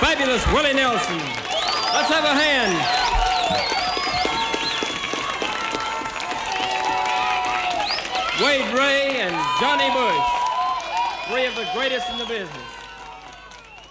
fabulous Willie Nelson. Let's have a hand. Wade Ray and Johnny Bush, three of the greatest in the business.